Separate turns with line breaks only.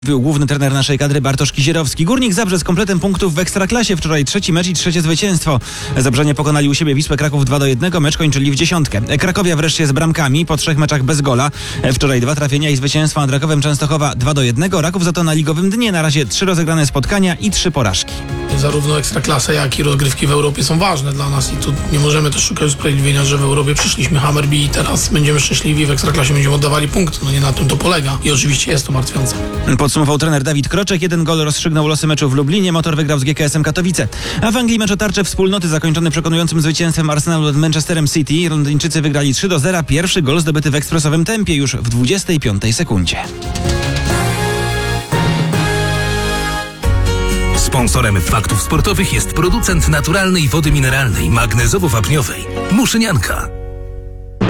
Był główny trener naszej kadry Bartosz Kizierowski. Górnik Zabrze z kompletem punktów w Ekstraklasie. Wczoraj trzeci mecz i trzecie zwycięstwo. Zabrzanie pokonali u siebie Wisłę Kraków 2-1. Mecz kończyli w dziesiątkę. Krakowia wreszcie z bramkami po 3 meczach bez gola. Wczoraj 2 trafienia i zwycięstwo nad Rakowem Częstochowa 2-1. Raków za to na ligowym dnie. Na razie 3 rozegrane spotkania i 3 porażki.
Zarówno Ekstraklasa, jak i rozgrywki w Europie są ważne dla nas i tu nie możemy też szukać usprawiedliwienia, że w Europie przyszliśmy Hammerby i teraz będziemy szczęśliwi, w Ekstraklasie będziemy oddawali punkty. No nie na tym to polega i oczywiście jest to martwiące.
Podsumował trener Dawid Kroczek. 1 gol rozstrzygnął losy meczu w Lublinie. Motor wygrał z GKS-em Katowice. A w Anglii mecz o tarczę wspólnoty zakończony przekonującym zwycięstwem Arsenalu nad Manchesterem City. Londyńczycy wygrali 3-0. Pierwszy gol zdobyty w ekspresowym tempie już w 25 sekundzie.
Sponsorem Faktów Sportowych jest producent naturalnej wody mineralnej magnezowo-wapniowej Muszynianka.